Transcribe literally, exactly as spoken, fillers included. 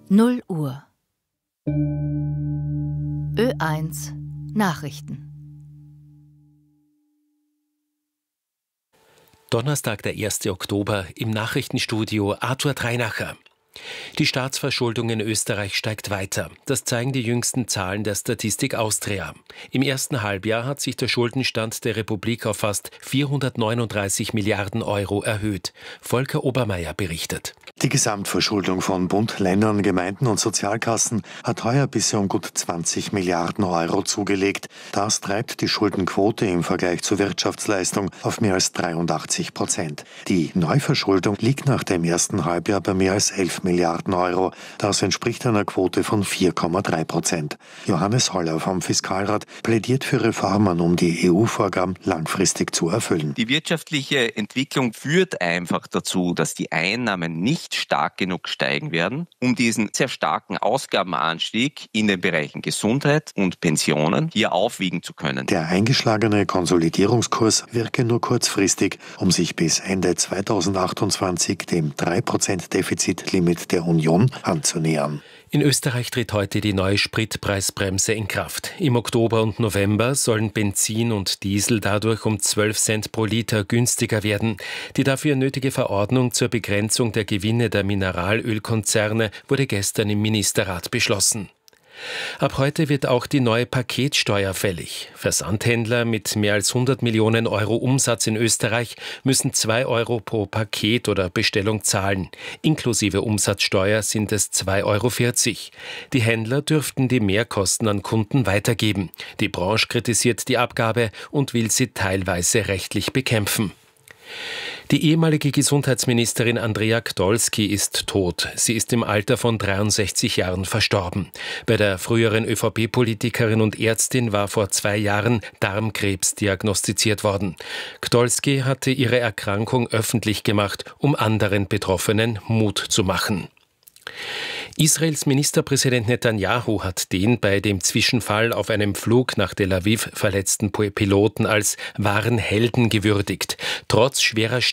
null Uhr. Ö eins Nachrichten. Donnerstag, der erste Oktober, im Nachrichtenstudio Arthur Dreinacher. Die Staatsverschuldung in Österreich steigt weiter. Das zeigen die jüngsten Zahlen der Statistik Austria. Im ersten Halbjahr hat sich der Schuldenstand der Republik auf fast vierhundertneununddreißig Milliarden Euro erhöht. Volker Obermeier berichtet. Die Gesamtverschuldung von Bund, Ländern, Gemeinden und Sozialkassen hat heuer bisher um gut zwanzig Milliarden Euro zugelegt. Das treibt die Schuldenquote im Vergleich zur Wirtschaftsleistung auf mehr als dreiundachtzig Prozent. Die Neuverschuldung liegt nach dem ersten Halbjahr bei mehr als elf Milliarden Euro. Das entspricht einer Quote von vier Komma drei Prozent. Johannes Holler vom Fiskalrat plädiert für Reformen, um die E U-Vorgaben langfristig zu erfüllen. Die wirtschaftliche Entwicklung führt einfach dazu, dass die Einnahmen nicht stark genug steigen werden, um diesen sehr starken Ausgabenanstieg in den Bereichen Gesundheit und Pensionen hier aufwiegen zu können. Der eingeschlagene Konsolidierungskurs wirke nur kurzfristig, um sich bis Ende zweitausendachtundzwanzig dem drei Prozent Defizitlimit der Union anzunähern. In Österreich tritt heute die neue Spritpreisbremse in Kraft. Im Oktober und November sollen Benzin und Diesel dadurch um zwölf Cent pro Liter günstiger werden. Die dafür nötige Verordnung zur Begrenzung der Gewinne der Mineralölkonzerne wurde gestern im Ministerrat beschlossen. Ab heute wird auch die neue Paketsteuer fällig. Versandhändler mit mehr als hundert Millionen Euro Umsatz in Österreich müssen zwei Euro pro Paket oder Bestellung zahlen. Inklusive Umsatzsteuer sind es zwei Euro vierzig. Die Händler dürften die Mehrkosten an Kunden weitergeben. Die Branche kritisiert die Abgabe und will sie teilweise rechtlich bekämpfen. Die ehemalige Gesundheitsministerin Andrea Gdolski ist tot. Sie ist im Alter von dreiundsechzig Jahren verstorben. Bei der früheren ÖVP-Politikerin und Ärztin war vor zwei Jahren Darmkrebs diagnostiziert worden. Gdolski hatte ihre Erkrankung öffentlich gemacht, um anderen Betroffenen Mut zu machen. Israels Ministerpräsident Netanyahu hat den bei dem Zwischenfall auf einem Flug nach Tel Aviv verletzten Piloten als wahren Helden gewürdigt. Trotz schwerer